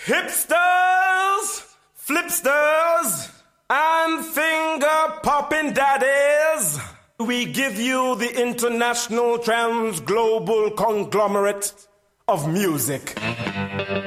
Hipsters, flipsters, and finger-popping daddies, we give you the international trans-global conglomerate of music.